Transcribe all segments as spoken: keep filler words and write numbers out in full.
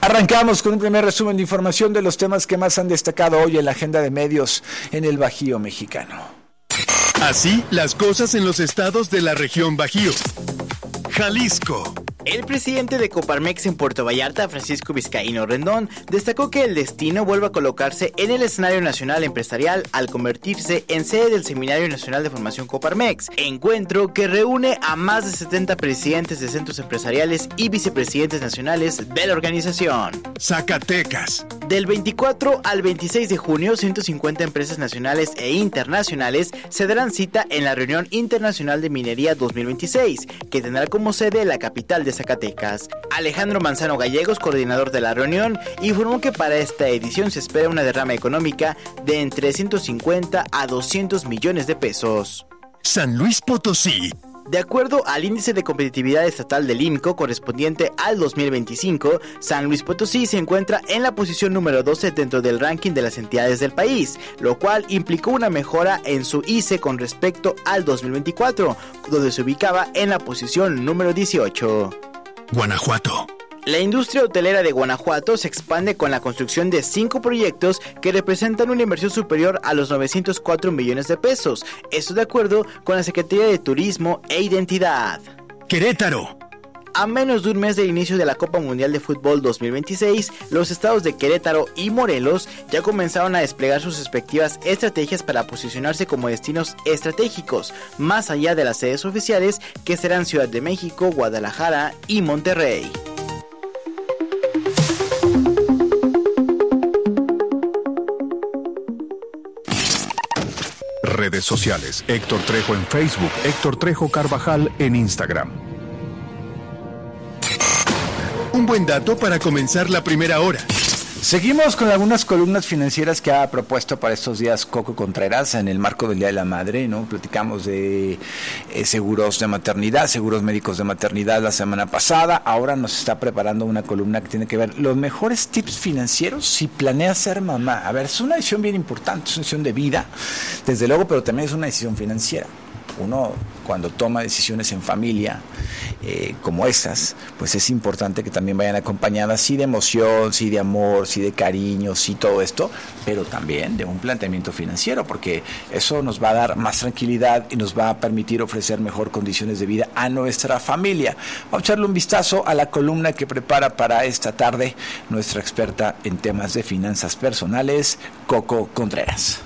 Arrancamos con un primer resumen de información de los temas que más han destacado hoy en la agenda de medios en el Bajío mexicano. Así las cosas en los estados de la región Bajío. Jalisco. El presidente de Coparmex en Puerto Vallarta, Francisco Vizcaíno Rendón, destacó que el destino vuelve a colocarse en el escenario nacional empresarial al convertirse en sede del Seminario Nacional de Formación Coparmex, encuentro que reúne a más de setenta presidentes de centros empresariales y vicepresidentes nacionales de la organización. Zacatecas. Del veinticuatro al veintiséis de junio, ciento cincuenta empresas nacionales e internacionales se darán cita en la Reunión Internacional de Minería dos mil veintiséis, que tendrá como sede la capital de Zacatecas. Alejandro Manzano Gallegos, coordinador de la reunión, informó que para esta edición se espera una derrama económica de entre ciento cincuenta a doscientos millones de pesos. San Luis Potosí. De acuerdo al índice de competitividad estatal del I M C O correspondiente al dos mil veinticinco, San Luis Potosí se encuentra en la posición número doce dentro del ranking de las entidades del país, lo cual implicó una mejora en su I C E con respecto al dos mil veinticuatro, donde se ubicaba en la posición número dieciocho. Guanajuato. La industria hotelera de Guanajuato se expande con la construcción de cinco proyectos que representan una inversión superior a los novecientos cuatro millones de pesos. Esto de acuerdo con la Secretaría de Turismo e Identidad. Querétaro. A menos de un mes del inicio de la Copa Mundial de Fútbol dos mil veintiséis, los estados de Querétaro y Morelos ya comenzaron a desplegar sus respectivas estrategias para posicionarse como destinos estratégicos, más allá de las sedes oficiales que serán Ciudad de México, Guadalajara y Monterrey. Redes sociales. Héctor Trejo en Facebook, Héctor Trejo Carvajal en Instagram. Un buen dato para comenzar la primera hora. Seguimos con algunas columnas financieras que ha propuesto para estos días Coco Contreras en el marco del Día de la Madre, ¿no? Platicamos de eh, seguros de maternidad, seguros médicos de maternidad la semana pasada. Ahora nos está preparando una columna que tiene que ver los mejores tips financieros si planeas ser mamá. A ver, es una decisión bien importante, es una decisión de vida, desde luego, pero también es una decisión financiera. Uno, cuando toma decisiones en familia eh, como estas, pues es importante que también vayan acompañadas sí de emoción, sí de amor, sí de cariño, sí todo esto, pero también de un planteamiento financiero, porque eso nos va a dar más tranquilidad y nos va a permitir ofrecer mejor condiciones de vida a nuestra familia. Vamos a echarle un vistazo a la columna que prepara para esta tarde nuestra experta en temas de finanzas personales, Coco Contreras.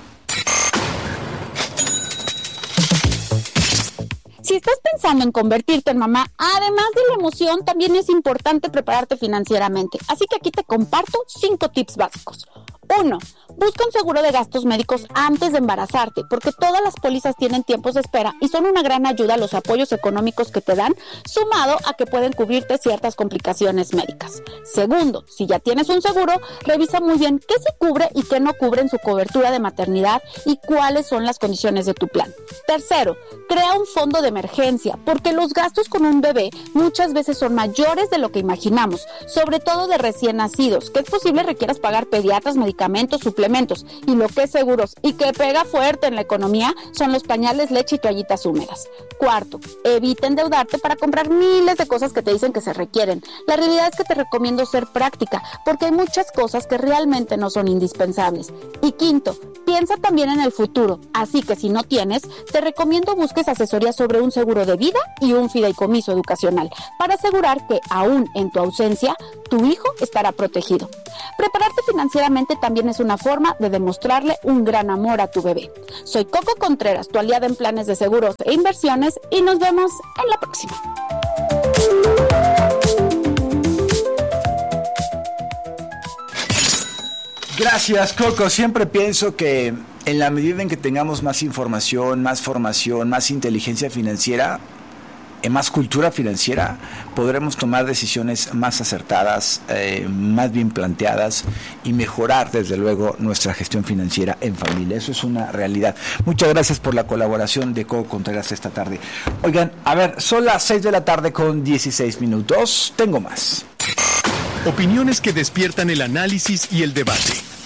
Si estás pensando en convertirte en mamá, además de la emoción, también es importante prepararte financieramente. Así que aquí te comparto cinco tips básicos. Uno. Busca un seguro de gastos médicos antes de embarazarte, porque todas las pólizas tienen tiempos de espera y son una gran ayuda a los apoyos económicos que te dan, sumado a que pueden cubrirte ciertas complicaciones médicas. Segundo, si ya tienes un seguro, revisa muy bien qué se cubre y qué no cubre en su cobertura de maternidad y cuáles son las condiciones de tu plan. Tercero, crea un fondo de emergencia, porque los gastos con un bebé muchas veces son mayores de lo que imaginamos, sobre todo de recién nacidos, que es posible requieras pagar pediatras, medicamentos, suplementos, y lo que es seguros y que pega fuerte en la economía son los pañales, leche y toallitas húmedas. Cuarto, evita endeudarte para comprar miles de cosas que te dicen que se requieren. La realidad es que te recomiendo ser práctica, porque hay muchas cosas que realmente no son indispensables. Y quinto, piensa también en el futuro, así que si no tienes, te recomiendo busques asesoría sobre un seguro de vida y un fideicomiso educacional, para asegurar que aún en tu ausencia, tu hijo estará protegido. Prepararte financieramente también es una forma de demostrarle un gran amor a tu bebé. Soy Coco Contreras, tu aliada en planes de seguros e inversiones, y nos vemos en la próxima. Gracias, Coco. Siempre pienso que en la medida en que tengamos más información, más formación, más inteligencia financiera, en más cultura financiera, podremos tomar decisiones más acertadas, eh, más bien planteadas y mejorar, desde luego, nuestra gestión financiera en familia. Eso es una realidad. Muchas gracias por la colaboración de Coco Contreras esta tarde. Oigan, a ver, son las seis de la tarde con dieciséis minutos. Tengo más. Opiniones que despiertan el análisis y el debate.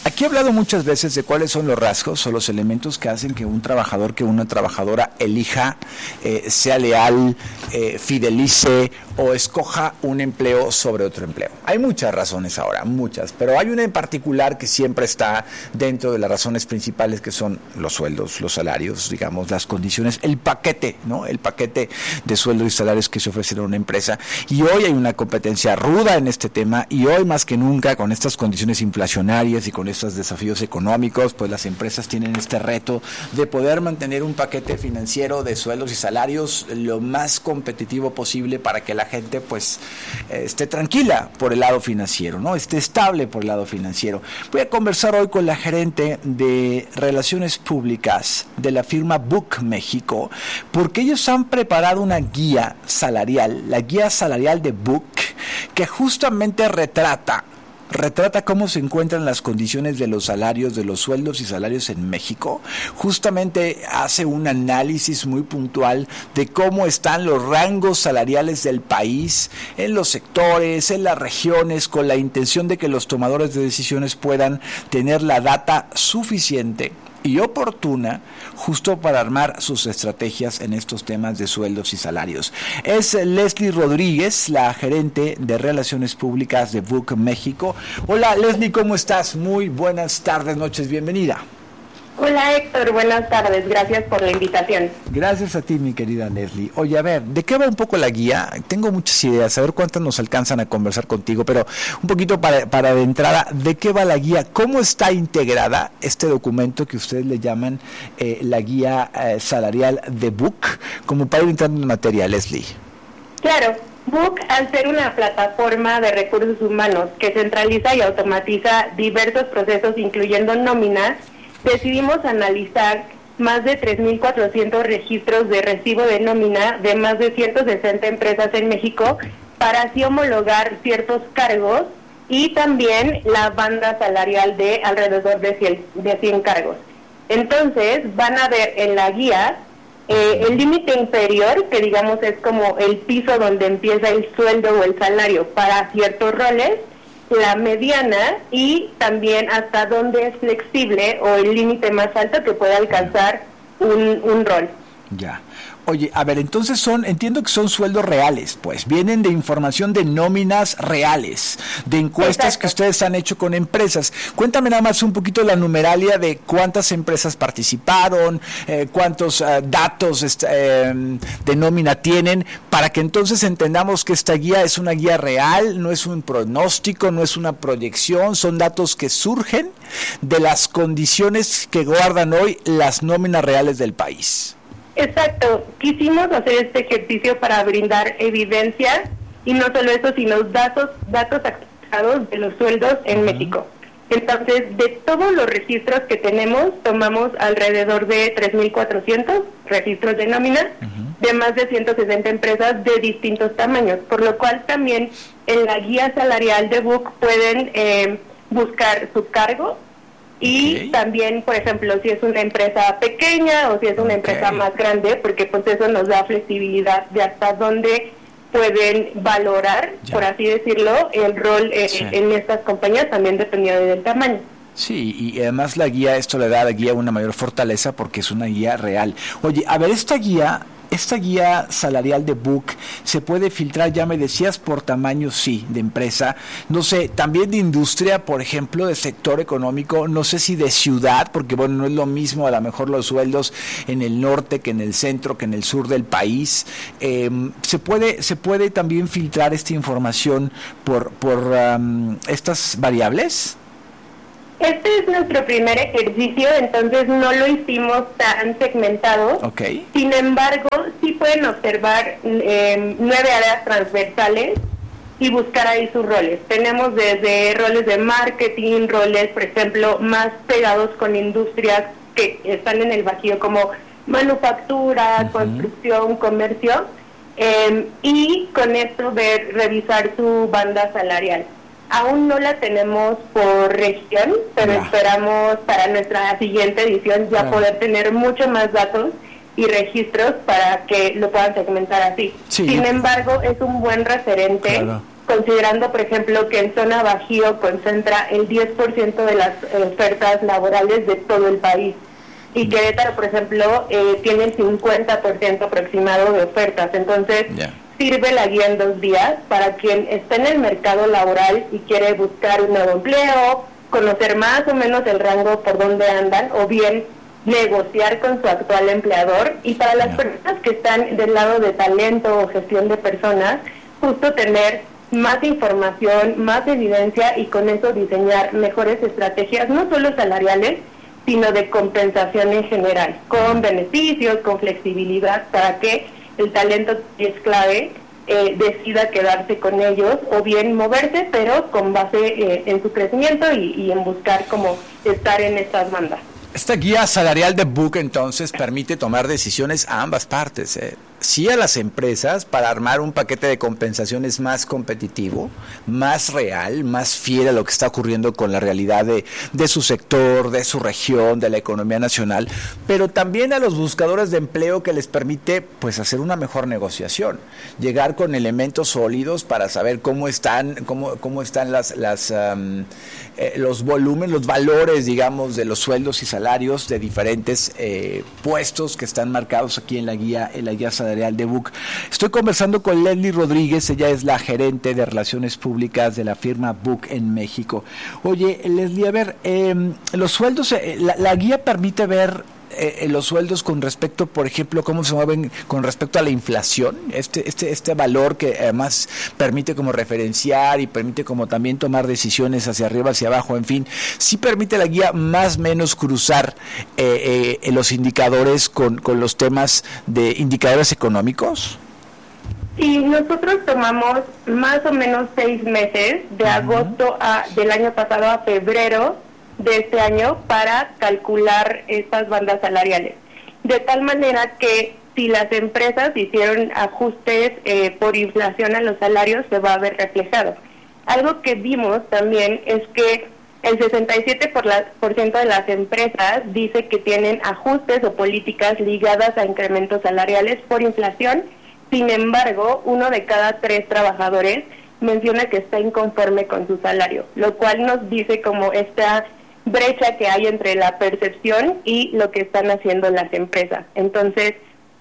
Aquí he hablado muchas veces de cuáles son los rasgos o los elementos que hacen que un trabajador, que una trabajadora elija, eh, sea leal, eh, fidelice o escoja un empleo sobre otro empleo. Hay muchas razones ahora, muchas, pero hay una en particular que siempre está dentro de las razones principales, que son los sueldos, los salarios, digamos, las condiciones, el paquete, ¿no? El paquete de sueldos y salarios que se ofrecen a una empresa. Y hoy hay una competencia ruda en este tema, y hoy más que nunca, con estas condiciones inflacionarias y con estos desafíos económicos, pues las empresas tienen este reto de poder mantener un paquete financiero de sueldos y salarios lo más competitivo posible para que la gente pues eh, esté tranquila por el lado financiero, ¿no? Esté estable por el lado financiero. Voy a conversar hoy con la gerente de Relaciones Públicas de la firma Book México, porque ellos han preparado una guía salarial, la guía salarial de Book, que justamente retrata retrata cómo se encuentran las condiciones de los salarios, de los sueldos y salarios en México. Justamente hace un análisis muy puntual de cómo están los rangos salariales del país, en los sectores, en las regiones, con la intención de que los tomadores de decisiones puedan tener la data suficiente y oportuna justo para armar sus estrategias en estos temas de sueldos y salarios. Es Leslie Rodríguez, la gerente de Relaciones Públicas de Book México. Hola Leslie, ¿cómo estás? Muy buenas tardes, noches, bienvenida. Hola Héctor, buenas tardes, gracias por la invitación. Gracias a ti, mi querida Leslie. Oye, a ver, ¿de qué va un poco la guía? Tengo muchas ideas, a ver cuántas nos alcanzan a conversar contigo, pero un poquito para, para de entrada, ¿de qué va la guía? ¿Cómo está integrada este documento que ustedes le llaman eh, la guía eh, salarial de Book? Como para ir entrando en materia, Leslie. Claro, Book, al ser una plataforma de recursos humanos que centraliza y automatiza diversos procesos, incluyendo nóminas, decidimos analizar más de tres mil cuatrocientos registros de recibo de nómina de más de ciento sesenta empresas en México para así homologar ciertos cargos y también la banda salarial de alrededor de cien cargos. Entonces van a ver en la guía eh, el límite inferior, que digamos es como el piso donde empieza el sueldo o el salario para ciertos roles, la mediana y también hasta dónde es flexible o el límite más alto que puede alcanzar un, un rol. Ya. Oye, a ver, entonces son, entiendo que son sueldos reales, pues, vienen de información de nóminas reales, de encuestas Exacto. que ustedes han hecho con empresas. Cuéntame nada más un poquito la numeralia de cuántas empresas participaron, eh, cuántos uh, datos est- eh, de nómina tienen, para que entonces entendamos que esta guía es una guía real, no es un pronóstico, no es una proyección, son datos que surgen de las condiciones que guardan hoy las nóminas reales del país. Exacto, quisimos hacer este ejercicio para brindar evidencia y no solo eso, sino datos datos actualizados de los sueldos en uh-huh. México. Entonces, de todos los registros que tenemos, tomamos alrededor de tres mil cuatrocientos registros de nómina uh-huh. de más de ciento sesenta empresas de distintos tamaños, por lo cual también en la guía salarial de Book pueden eh, buscar su cargo. Y okay. también, por ejemplo, si es una empresa pequeña o si es una okay. empresa más grande, porque pues eso nos da flexibilidad de hasta dónde pueden valorar, ya. por así decirlo, el rol eh, sí. en estas compañías, también dependiendo del tamaño. Sí, y además la guía, esto le da a la guía una mayor fortaleza porque es una guía real. Oye, a ver, esta guía... Esta guía salarial de Book se puede filtrar, ya me decías, por tamaño, sí, de empresa, no sé, también de industria, por ejemplo, de sector económico, no sé si de ciudad, porque bueno, no es lo mismo a lo mejor los sueldos en el norte que en el centro, que en el sur del país. Eh, se puede se puede también filtrar esta información por, por um, estas variables. Este es nuestro primer ejercicio, entonces no lo hicimos tan segmentado. Okay. Sin embargo, sí pueden observar eh, nueve áreas transversales y buscar ahí sus roles. Tenemos desde roles de marketing, roles, por ejemplo, más pegados con industrias que están en el Bajío, como manufactura, uh-huh. construcción, comercio, eh, y con esto ver, revisar su banda salarial. Aún no la tenemos por región, pero yeah. esperamos para nuestra siguiente edición ya yeah. poder tener mucho más datos y registros para que lo puedan segmentar así. Sí. Sin embargo, es un buen referente claro. considerando, por ejemplo, que en zona Bajío concentra el diez por ciento de las ofertas laborales de todo el país. Y Querétaro, por ejemplo, eh, tiene el cincuenta por ciento aproximado de ofertas. Entonces, yeah. sirve la guía en dos días para quien está en el mercado laboral y quiere buscar un nuevo empleo, conocer más o menos el rango por donde andan, o bien negociar con su actual empleador. Y para las yeah. personas que están del lado de talento o gestión de personas, justo tener más información, más evidencia y con eso diseñar mejores estrategias, no solo salariales, sino de compensación en general, con beneficios, con flexibilidad, para que el talento que es clave eh, decida quedarse con ellos o bien moverse, pero con base eh, en su crecimiento y, y en buscar como estar en estas bandas. Esta guía salarial de Book entonces permite tomar decisiones a ambas partes, ¿eh? Sí a las empresas para armar un paquete de compensaciones más competitivo, más real, más fiel a lo que está ocurriendo con la realidad de, de su sector, de su región, de la economía nacional, pero también a los buscadores de empleo que les permite pues hacer una mejor negociación, llegar con elementos sólidos para saber cómo están, cómo, cómo están las, las um, eh, los volúmenes, los valores, digamos, de los sueldos y salarios de diferentes eh, puestos que están marcados aquí en la guía, en la guía salarial de Book. Estoy conversando con Leslie Rodríguez, ella es la gerente de Relaciones Públicas de la firma Book en México. Oye, Leslie, a ver, eh, los sueldos, eh, la, la guía permite ver eh, los sueldos con respecto, por ejemplo, cómo se mueven con respecto a la inflación, este este este valor que además permite como referenciar y permite como también tomar decisiones hacia arriba, hacia abajo, en fin, sí permite la guía más o menos cruzar eh, eh, los indicadores con, con los temas de indicadores económicos. Sí, nosotros tomamos más o menos seis meses, de uh-huh. agosto a, del año pasado a febrero de este año, para calcular estas bandas salariales. De tal manera que si las empresas hicieron ajustes eh, por inflación a los salarios, se va a ver reflejado. Algo que vimos también es que el sesenta y siete por ciento de las empresas dice que tienen ajustes o políticas ligadas a incrementos salariales por inflación. Sin embargo, uno de cada tres trabajadores menciona que está inconforme con su salario, lo cual nos dice como esta brecha que hay entre la percepción y lo que están haciendo las empresas. Entonces,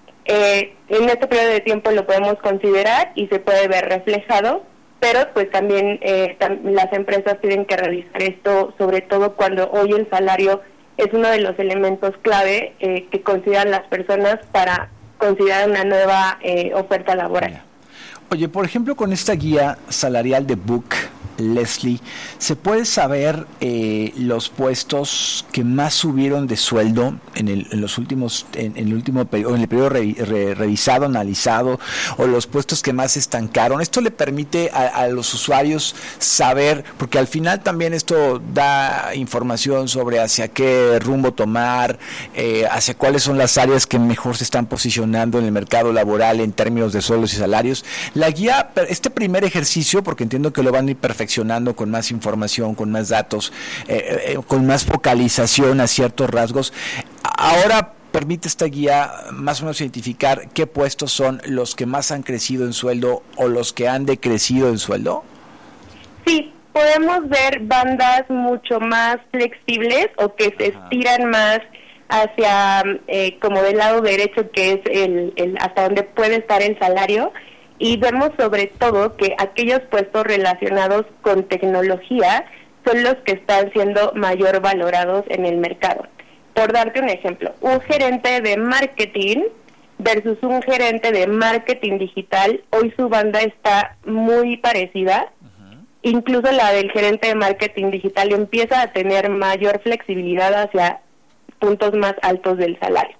eh, en este periodo de tiempo lo podemos considerar y se puede ver reflejado, pero pues también eh, tam- las empresas tienen que realizar esto, sobre todo cuando hoy el salario es uno de los elementos clave eh, que consideran las personas para considerar una nueva eh, oferta laboral. Oye, por ejemplo, con esta guía salarial de Book, Leslie, ¿se puede saber eh, los puestos que más subieron de sueldo en, el, en los últimos, en, en el último periodo, en el periodo re, re, revisado, analizado, o los puestos que más se estancaron? Esto le permite a, a los usuarios saber, porque al final también esto da información sobre hacia qué rumbo tomar, eh, hacia cuáles son las áreas que mejor se están posicionando en el mercado laboral en términos de sueldos y salarios. La guía, este primer ejercicio, porque entiendo que lo van a ir perfeccionando con más información, con más datos, eh, eh, con más focalización a ciertos rasgos, ahora permite esta guía más o menos identificar qué puestos son los que más han crecido en sueldo o los que han decrecido en sueldo. Sí, podemos ver bandas mucho más flexibles o que se estiran más hacia eh, como del lado derecho, que es el, el hasta donde puede estar el salario. Y vemos sobre todo que aquellos puestos relacionados con tecnología son los que están siendo mayor valorados en el mercado. Por darte un ejemplo, un gerente de marketing versus un gerente de marketing digital, hoy su banda está muy parecida. Uh-huh. Incluso la del gerente de marketing digital empieza a tener mayor flexibilidad hacia puntos más altos del salario.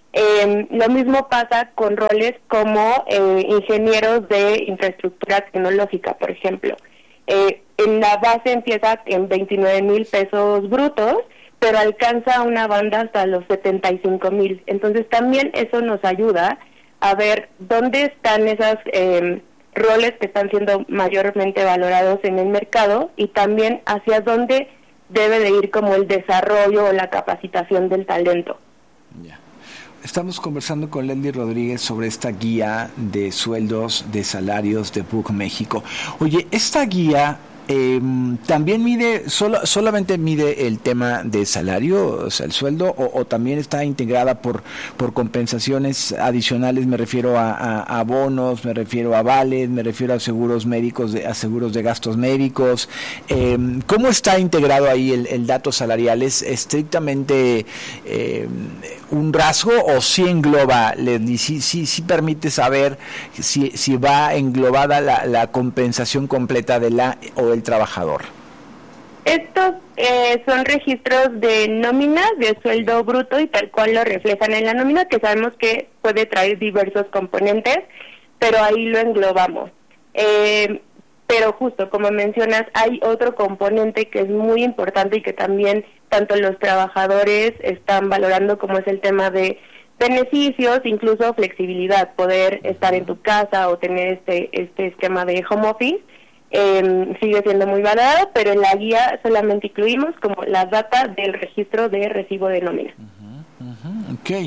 Eh, lo mismo pasa con roles como eh, ingenieros de infraestructura tecnológica, por ejemplo. Eh, en la base empieza en veintinueve mil pesos brutos, pero alcanza una banda hasta los setenta y cinco mil. Entonces también eso nos ayuda a ver dónde están esos eh, roles que están siendo mayormente valorados en el mercado y también hacia dónde debe de ir como el desarrollo o la capacitación del talento. Yeah. Estamos conversando con Leslie Rodríguez sobre esta guía de sueldos, de salarios de Book México. Oye, esta guía eh, también mide, solo, solamente mide el tema de salario, o sea, el sueldo, o, o también está integrada por, por compensaciones adicionales. Me refiero a, a, a bonos, me refiero a vales, me refiero a seguros médicos, de, a seguros de gastos médicos. Eh, ¿Cómo está integrado ahí el, el dato salarial? ¿Es estrictamente eh, un rasgo o sí engloba, Leslie, sí, sí, sí permite saber si, si va englobada la, la compensación completa de la o el trabajador? Estos eh, son registros de nómina, de sueldo bruto, y tal cual lo reflejan en la nómina, que sabemos que puede traer diversos componentes, pero ahí lo englobamos. Eh, pero justo como mencionas, hay otro componente que es muy importante y que también tanto los trabajadores están valorando, como es el tema de beneficios, incluso flexibilidad, poder estar en tu casa o tener este este esquema de home office. Eh, sigue siendo muy valorado, pero en la guía solamente incluimos como la data del registro de recibo de nómina. Uh-huh, uh-huh, ok.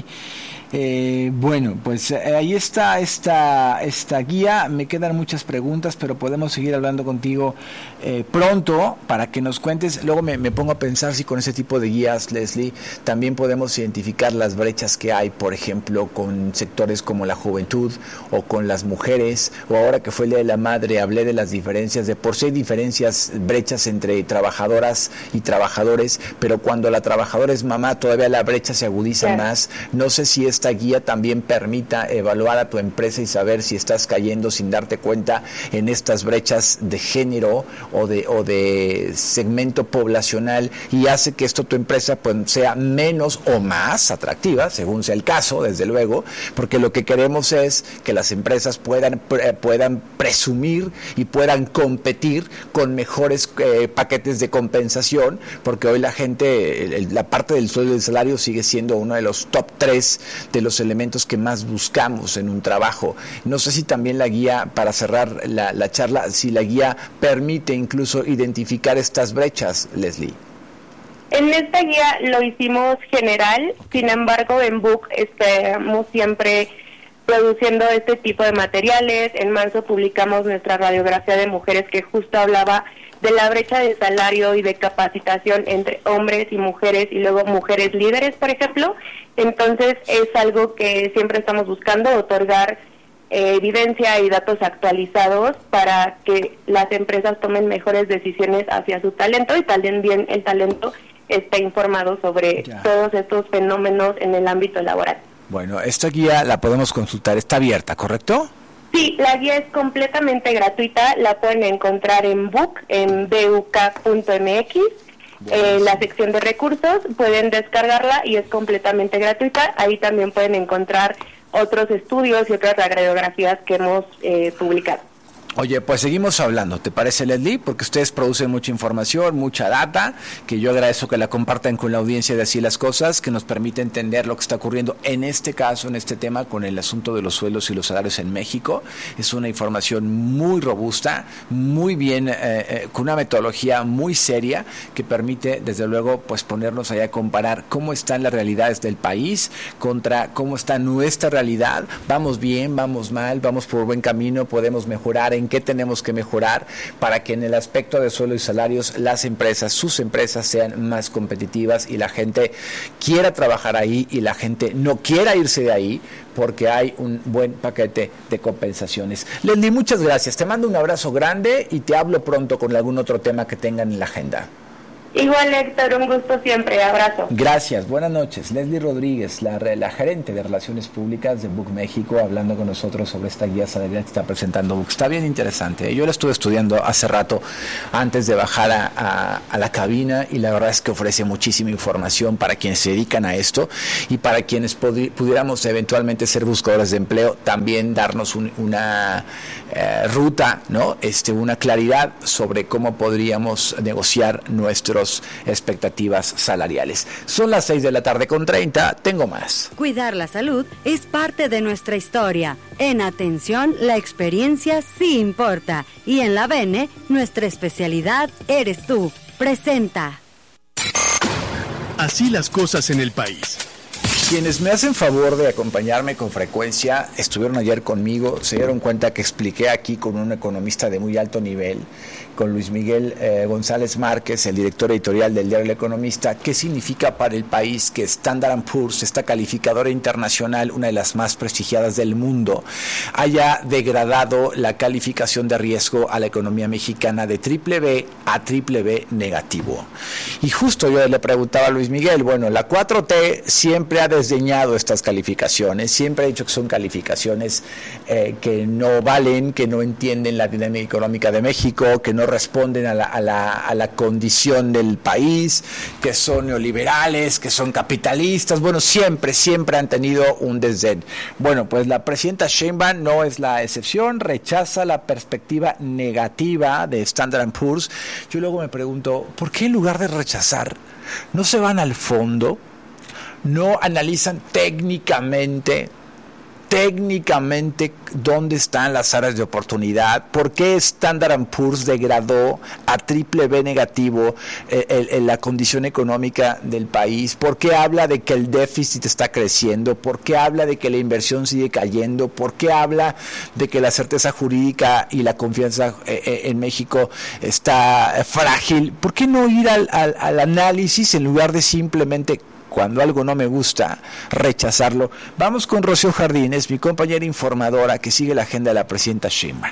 Eh, bueno, pues eh, ahí está esta esta guía. Me quedan muchas preguntas, pero podemos seguir hablando contigo eh, pronto para que nos cuentes. Luego me, me pongo a pensar si con ese tipo de guías, Leslie, también podemos identificar las brechas que hay, por ejemplo, con sectores como la juventud o con las mujeres, o ahora que fue el Día de la Madre, hablé de las diferencias, de por sí hay diferencias, brechas entre trabajadoras y trabajadores, pero cuando la trabajadora es mamá todavía la brecha se agudiza claro. más. No sé si es esta guía también permita evaluar a tu empresa y saber si estás cayendo sin darte cuenta en estas brechas de género o de o de segmento poblacional, y hace que esto tu empresa pues sea menos o más atractiva, según sea el caso, desde luego, porque lo que queremos es que las empresas puedan puedan presumir y puedan competir con mejores eh, paquetes de compensación, porque hoy la gente, el, la parte del sueldo y del salario sigue siendo uno de los top tres de los elementos que más buscamos en un trabajo. No sé si también la guía, para cerrar la, la charla, si la guía permite incluso identificar estas brechas, Leslie. En esta guía lo hicimos general, sin embargo en Book estamos siempre produciendo este tipo de materiales. En marzo publicamos nuestra radiografía de mujeres que justo hablaba de la brecha de salario y de capacitación entre hombres y mujeres, y luego mujeres líderes, por ejemplo. Entonces es algo que siempre estamos buscando, otorgar eh, evidencia y datos actualizados para que las empresas tomen mejores decisiones hacia su talento, y también el talento esté informado sobre ya. todos estos fenómenos en el ámbito laboral. Bueno, esta guía la podemos consultar, está abierta, ¿correcto? Sí, la guía es completamente gratuita, la pueden encontrar en Book, en b u k punto m x, eh, la sección de recursos, pueden descargarla y es completamente gratuita. Ahí también pueden encontrar otros estudios y otras radiografías que hemos eh, publicado. Oye, pues seguimos hablando, ¿te parece, Leslie? Porque ustedes producen mucha información, mucha data, que yo agradezco que la compartan con la audiencia de Así las Cosas, que nos permite entender lo que está ocurriendo en este caso, en este tema, con el asunto de los sueldos y los salarios en México. Es una información muy robusta, muy bien, eh, eh, con una metodología muy seria, que permite, desde luego, pues ponernos allá a comparar cómo están las realidades del país contra cómo está nuestra realidad. Vamos bien, vamos mal, vamos por buen camino, podemos mejorar, en qué tenemos que mejorar para que en el aspecto de sueldo y salarios las empresas, sus empresas sean más competitivas y la gente quiera trabajar ahí y la gente no quiera irse de ahí porque hay un buen paquete de compensaciones. Leslie, muchas gracias. Te mando un abrazo grande y te hablo pronto con algún otro tema que tengan en la agenda. Igual, Héctor, un gusto siempre, abrazo. Gracias, buenas noches. Leslie Rodríguez, la, la gerente de Relaciones Públicas de Book México, hablando con nosotros sobre esta guía salarial que está presentando Book. Está bien interesante. Yo la estuve estudiando hace rato antes de bajar a, a, a la cabina, y la verdad es que ofrece muchísima información para quienes se dedican a esto y para quienes pudi- pudiéramos eventualmente ser buscadores de empleo, también darnos un, una eh, ruta, ¿no? Este, una claridad sobre cómo podríamos negociar nuestros expectativas salariales. Son las seis de la tarde con treinta, tengo más. Cuidar la salud es parte de nuestra historia. En Atención, la experiencia sí importa. Y en la Bene, nuestra especialidad eres tú. Presenta. Así las cosas en el país. Quienes me hacen favor de acompañarme con frecuencia estuvieron ayer conmigo, se dieron cuenta que expliqué aquí con un economista de muy alto nivel, con Luis Miguel eh, González Márquez, el director editorial del diario El Economista, qué significa para el país que Standard and Poor's, esta calificadora internacional, una de las más prestigiadas del mundo, haya degradado la calificación de riesgo a la economía mexicana de triple B a triple B negativo. Y justo yo le preguntaba a Luis Miguel, bueno, la cuatro T siempre ha desdeñado estas calificaciones, siempre ha dicho que son calificaciones eh, que no valen, que no entienden la dinámica económica de México, que no responden a la, a la, a la condición del país, que son neoliberales, que son capitalistas. Bueno, siempre, siempre han tenido un desdén. Bueno, pues la presidenta Sheinbaum no es la excepción, rechaza la perspectiva negativa de Standard and Poor's. Yo luego me pregunto, ¿por qué en lugar de rechazar no se van al fondo? No analizan técnicamente, técnicamente dónde están las áreas de oportunidad, por qué Standard and Poor's degradó a triple B negativo eh, el, el, la condición económica del país, por qué habla de que el déficit está creciendo, por qué habla de que la inversión sigue cayendo, por qué habla de que la certeza jurídica y la confianza eh, en México está frágil. ¿Por qué no ir al, al, al análisis en lugar de simplemente, cuando algo no me gusta, rechazarlo? Vamos con Rocío Jardines, mi compañera informadora que sigue la agenda de la presidenta Sheinbaum.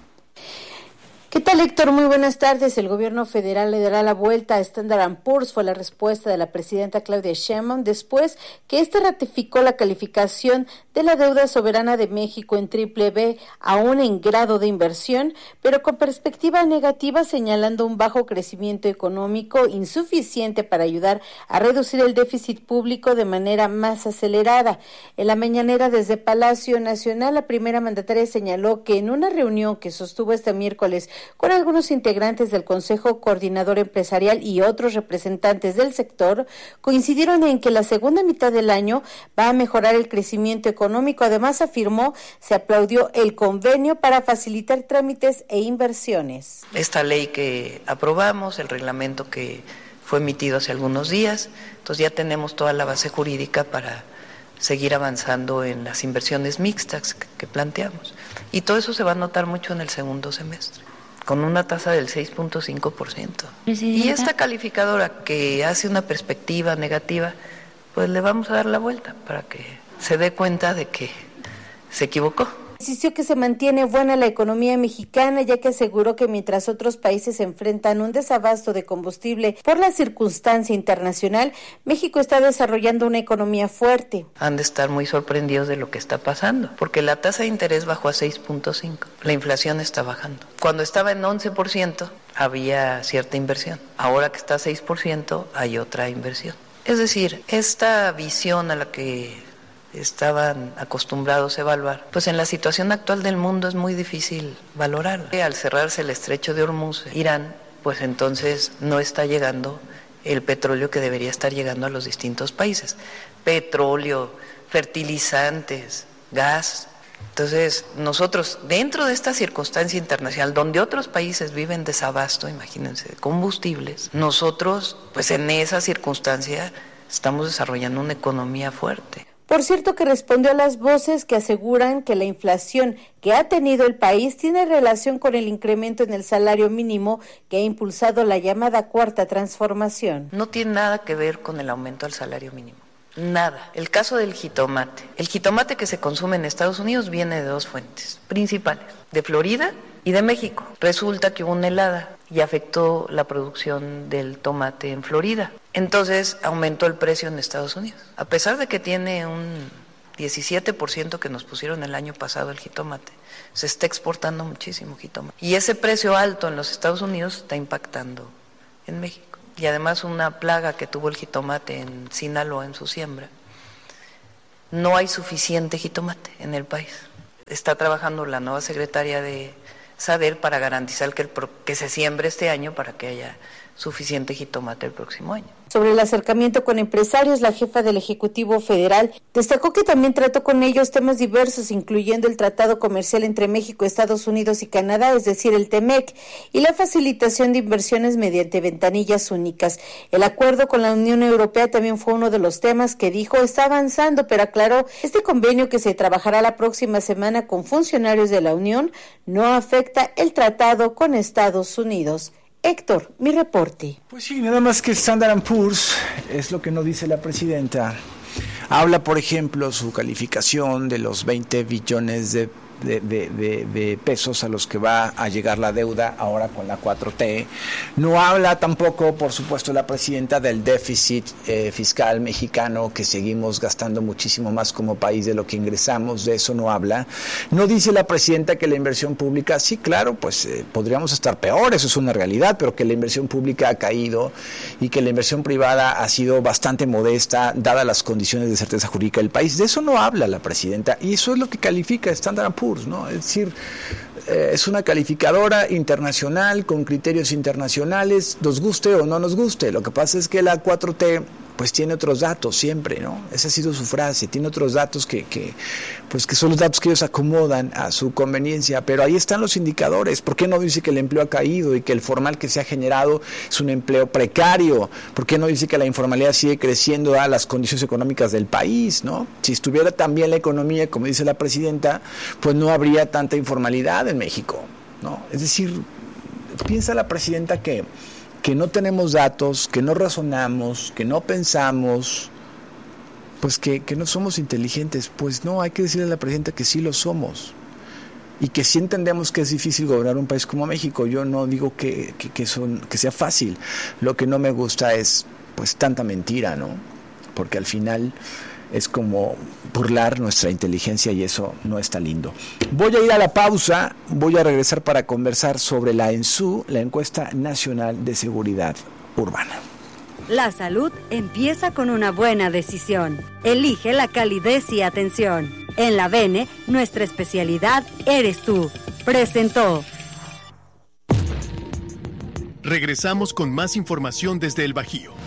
¿Qué tal, Héctor? Muy buenas tardes. El gobierno federal le dará la vuelta a Standard and Poor's, fue la respuesta de la presidenta Claudia Sheinbaum después que éste ratificó la calificación de la deuda soberana de México en triple B, aún en grado de inversión, pero con perspectiva negativa, señalando un bajo crecimiento económico insuficiente para ayudar a reducir el déficit público de manera más acelerada. En la mañanera desde Palacio Nacional, la primera mandataria señaló que en una reunión que sostuvo este miércoles con algunos integrantes del Consejo Coordinador Empresarial y otros representantes del sector, coincidieron en que la segunda mitad del año va a mejorar el crecimiento económico. Además, afirmó, se aplaudió el convenio para facilitar trámites e inversiones. Esta ley que aprobamos, el reglamento que fue emitido hace algunos días, entonces ya tenemos toda la base jurídica para seguir avanzando en las inversiones mixtas que planteamos. Y todo eso se va a notar mucho en el segundo semestre, con una tasa del seis punto cinco por ciento. Y esta calificadora que hace una perspectiva negativa, pues le vamos a dar la vuelta para que se dé cuenta de que se equivocó. Insistió que se mantiene buena la economía mexicana, ya que aseguró que mientras otros países enfrentan un desabasto de combustible por la circunstancia internacional, México está desarrollando una economía fuerte. Han de estar muy sorprendidos de lo que está pasando, porque la tasa de interés bajó a seis punto cinco, la inflación está bajando. Cuando estaba en once por ciento había cierta inversión, ahora que está a seis por ciento hay otra inversión. Es decir, esta visión a la que estaban acostumbrados a evaluar, pues en la situación actual del mundo es muy difícil valorarla. Al cerrarse el estrecho de Hormuz, Irán, pues entonces no está llegando el petróleo que debería estar llegando a los distintos países. Petróleo, fertilizantes, gas. Entonces nosotros, dentro de esta circunstancia internacional, donde otros países viven desabasto, imagínense, de combustibles, nosotros, pues en esa circunstancia, estamos desarrollando una economía fuerte. Por cierto, que respondió a las voces que aseguran que la inflación que ha tenido el país tiene relación con el incremento en el salario mínimo que ha impulsado la llamada cuarta transformación. No tiene nada que ver con el aumento del salario mínimo. Nada. El caso del jitomate. El jitomate que se consume en Estados Unidos viene de dos fuentes principales, de Florida y de México. Resulta que hubo una helada y afectó la producción del tomate en Florida. Entonces aumentó el precio en Estados Unidos. A pesar de que tiene un diecisiete por ciento que nos pusieron el año pasado el jitomate, se está exportando muchísimo jitomate. Y ese precio alto en los Estados Unidos está impactando en México. Y además una plaga que tuvo el jitomate en Sinaloa en su siembra. No hay suficiente jitomate en el país. Está trabajando la nueva secretaria de SADER para garantizar que, el, que se siembre este año para que haya suficiente jitomate el próximo año. Sobre el acercamiento con empresarios, la jefa del Ejecutivo Federal destacó que también trató con ellos temas diversos, incluyendo el tratado comercial entre México, Estados Unidos y Canadá, es decir, el TEMEC, y la facilitación de inversiones mediante ventanillas únicas. El acuerdo con la Unión Europea también fue uno de los temas que dijo está avanzando, pero aclaró este convenio que se trabajará la próxima semana con funcionarios de la Unión no afecta el tratado con Estados Unidos. Héctor, mi reporte. Pues sí, nada más que Standard and Poor's, es lo que no dice la presidenta. Habla, por ejemplo, su calificación de los veinte billones de, de, de, de, de pesos a los que va a llegar la deuda ahora con la cuatro T. No habla tampoco, por supuesto, la presidenta del déficit eh, fiscal mexicano, que seguimos gastando muchísimo más como país de lo que ingresamos, de eso no habla. No dice la presidenta que la inversión pública, sí, claro, pues eh, podríamos estar peor, eso es una realidad, pero que la inversión pública ha caído y que la inversión privada ha sido bastante modesta, dadas las condiciones de certeza jurídica del país. De eso no habla la presidenta, y eso es lo que califica Standard and Poor's, ¿no? Es decir, eh, es una calificadora internacional con criterios internacionales, nos guste o no nos guste. Lo que pasa es que la cuatro T pues tiene otros datos siempre, ¿no? Esa ha sido su frase, tiene otros datos que, que pues que son los datos que ellos acomodan a su conveniencia, pero ahí están los indicadores. ¿Por qué no dice que el empleo ha caído y que el formal que se ha generado es un empleo precario? ¿Por qué no dice que la informalidad sigue creciendo a las condiciones económicas del país, ¿no? Si estuviera tan bien la economía, como dice la presidenta, pues no habría tanta informalidad en México, ¿no? Es decir, piensa la presidenta que que no tenemos datos, que no razonamos, que no pensamos, pues que, que no somos inteligentes. Pues no, hay que decirle a la presidenta que sí lo somos y que sí entendemos que es difícil gobernar un país como México. Yo no digo que, que, que, son, que sea fácil. Lo que no me gusta es pues tanta mentira, ¿no? Porque al final es como burlar nuestra inteligencia y eso no está lindo. Voy a ir a la pausa, voy a regresar para conversar sobre la ENSU, la Encuesta Nacional de Seguridad Urbana. La salud empieza con una buena decisión. Elige la calidez y atención. En la V N, nuestra especialidad eres tú. Presentó. Regresamos con más información desde el Bajío.